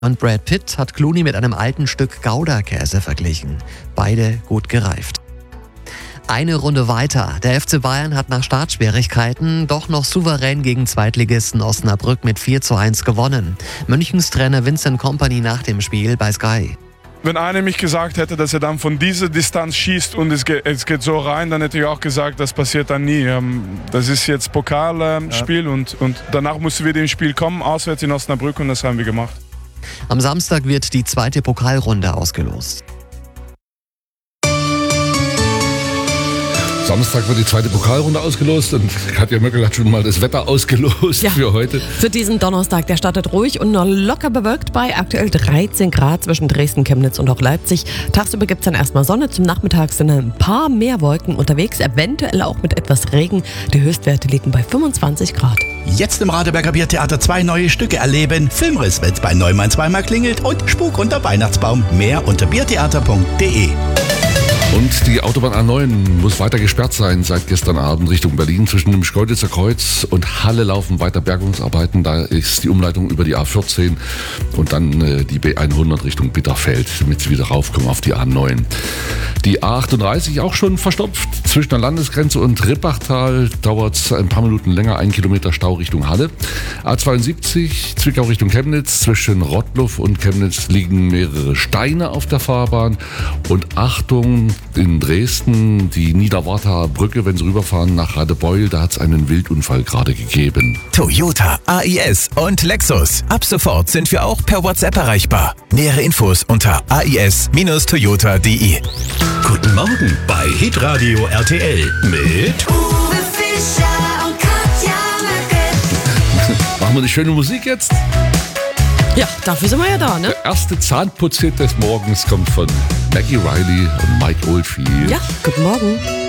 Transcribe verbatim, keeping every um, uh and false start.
Und Brad Pitt hat Clooney mit einem alten Stück Gouda-Käse verglichen. Beide gut gereift. Eine Runde weiter. Der F C Bayern hat nach Startschwierigkeiten doch noch souverän gegen Zweitligisten Osnabrück mit vier zu eins gewonnen. Münchens Trainer Vincent Kompany nach dem Spiel bei Sky. Wenn einer mich gesagt hätte, dass er dann von dieser Distanz schießt und es geht, es geht so rein, dann hätte ich auch gesagt, das passiert dann nie. Das ist jetzt Pokalspiel ja. und, und danach mussten wir dem Spiel kommen, auswärts in Osnabrück, und das haben wir gemacht. Am Samstag wird die zweite Pokalrunde ausgelost. Samstag wird die zweite Pokalrunde ausgelost und Katja Möckel hat schon mal das Wetter ausgelost ja, für heute. Für diesen Donnerstag, der startet ruhig und noch locker bewölkt bei aktuell dreizehn Grad zwischen Dresden, Chemnitz und auch Leipzig. Tagsüber gibt es dann erstmal Sonne, zum Nachmittag sind ein paar mehr Wolken unterwegs, eventuell auch mit etwas Regen. Die Höchstwerte liegen bei fünfundzwanzig Grad. Jetzt im Radeberger Biertheater zwei neue Stücke erleben. Filmriss, wenn's bei Neumann zweimal klingelt, und Spuk unter Weihnachtsbaum. Mehr unter biertheater punkt de. Und die Autobahn A neun muss weiter gesperrt sein seit gestern Abend Richtung Berlin. Zwischen dem Schkeuditzer Kreuz und Halle laufen weiter Bergungsarbeiten. Da ist die Umleitung über die A vierzehn und dann äh, die B hundert Richtung Bitterfeld, damit sie wieder raufkommen auf die A neun. Die A achtunddreißig auch schon verstopft. Zwischen der Landesgrenze und Rippachtal dauert es ein paar Minuten länger, ein Kilometer Stau Richtung Halle. A zweiundsiebzig Zwickau Richtung Chemnitz. Zwischen Rottluff und Chemnitz liegen mehrere Steine auf der Fahrbahn. Und Achtung, in Dresden, die Niederwarthaer Brücke, wenn Sie rüberfahren nach Radebeul, da hat es einen Wildunfall gerade gegeben. Toyota, A I S und Lexus. Ab sofort sind wir auch per WhatsApp erreichbar. Nähere Infos unter a i s Bindestrich toyota punkt de. Guten Morgen bei Hitradio R T L mit Uwe Fischer und Katja Möckel. Machen wir die schöne Musik jetzt? Ja, dafür sind wir ja da, ne? Der erste Zahnputzhit des Morgens kommt von Maggie Riley und Mike Oldfield. Ja, guten Morgen.